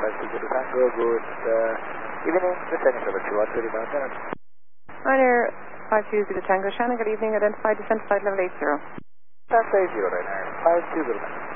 520 Tango. Good evening. Descending over 2130 Mount Denham. Ryanair 520 Tango. Shannon, good evening. Identified descent flight level 80. That's 80 right now. 520.